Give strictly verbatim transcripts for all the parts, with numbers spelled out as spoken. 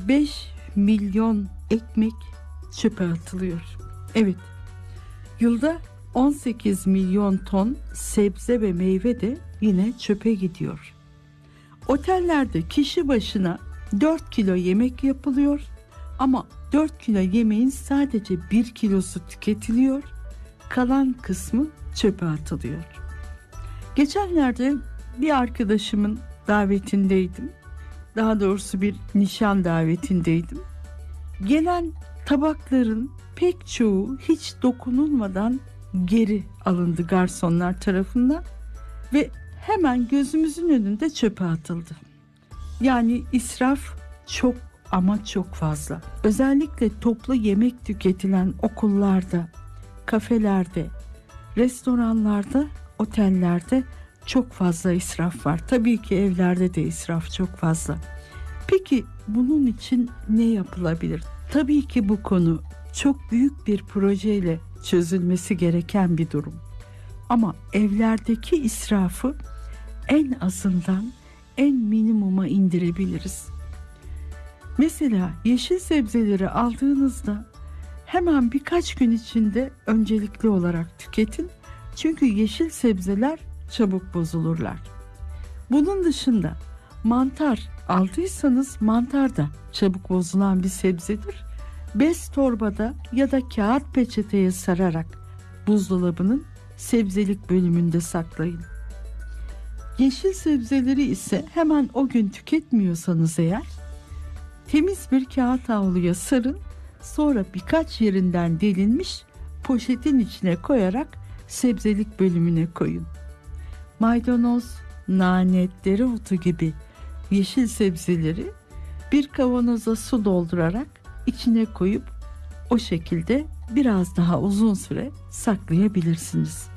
beş milyon ekmek çöpe atılıyor. Evet, yılda on sekiz milyon ton sebze ve meyve de yine çöpe gidiyor. Otellerde kişi başına dört kilo yemek yapılıyor ama dört kilo yemeğin sadece bir kilosu tüketiliyor, kalan kısmı çöpe atılıyor. Geçenlerde bir arkadaşımın davetindeydim. Daha doğrusu bir nişan davetindeydim. Gelen tabakların pek çoğu hiç dokunulmadan geri alındı garsonlar tarafından ve hemen gözümüzün önünde çöpe atıldı. Yani israf çok ama çok fazla. Özellikle toplu yemek tüketilen okullarda, kafelerde, restoranlarda, otellerde çok fazla israf var. Tabii ki evlerde de israf çok fazla. Peki bunun için ne yapılabilir? Tabii ki bu konu çok büyük bir projeyle çözülmesi gereken bir durum. Ama evlerdeki israfı en azından en minimuma indirebiliriz. Mesela yeşil sebzeleri aldığınızda hemen birkaç gün içinde öncelikli olarak tüketin. Çünkü yeşil sebzeler çabuk bozulurlar. Bunun dışında mantar aldıysanız mantar da çabuk bozulan bir sebzedir. Bez torbada ya da kağıt peçeteye sararak buzdolabının sebzelik bölümünde saklayın. Yeşil sebzeleri ise hemen o gün tüketmiyorsanız eğer temiz bir kağıt havluya sarın, sonra birkaç yerinden delinmiş poşetin içine koyarak sebzelik bölümüne koyun. Maydanoz, nane, dereotu gibi yeşil sebzeleri bir kavanoza su doldurarak içine koyup o şekilde biraz daha uzun süre saklayabilirsiniz.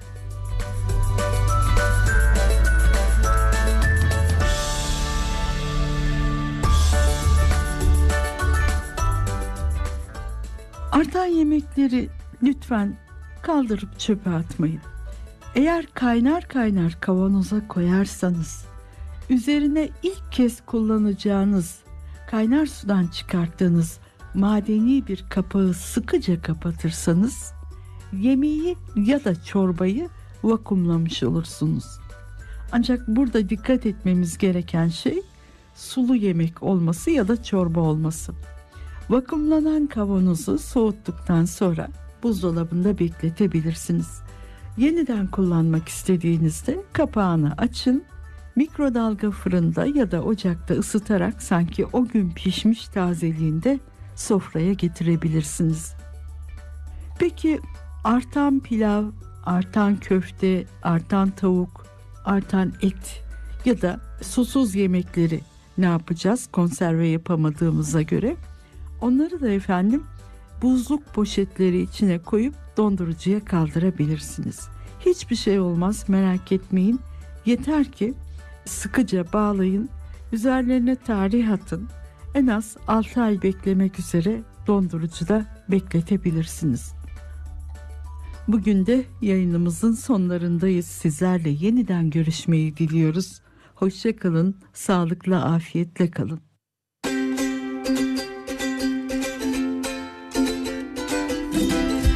Artan yemekleri lütfen kaldırıp çöpe atmayın. Eğer kaynar kaynar kavanoza koyarsanız, üzerine ilk kez kullanacağınız kaynar sudan çıkarttığınız madeni bir kapağı sıkıca kapatırsanız, yemeği ya da çorbayı vakumlamış olursunuz. Ancak burada dikkat etmemiz gereken şey sulu yemek olması ya da çorba olması. Vakumlanan kavanozu soğuttuktan sonra buzdolabında bekletebilirsiniz. Yeniden kullanmak istediğinizde kapağını açın, mikrodalga fırında ya da ocakta ısıtarak sanki o gün pişmiş tazeliğinde sofraya getirebilirsiniz. Peki artan pilav, artan köfte, artan tavuk, artan et ya da susuz yemekleri ne yapacağız konserve yapamadığımıza göre? Onları da efendim buzluk poşetleri içine koyup dondurucuya kaldırabilirsiniz. Hiçbir şey olmaz, merak etmeyin. Yeter ki sıkıca bağlayın, üzerlerine tarih atın. En az altı ay beklemek üzere dondurucuda bekletebilirsiniz. Bugün de yayınımızın sonlarındayız. Sizlerle yeniden görüşmeyi diliyoruz. Hoşça kalın, sağlıkla, afiyetle kalın.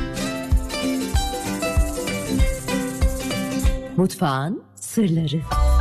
Mutfağın sırları.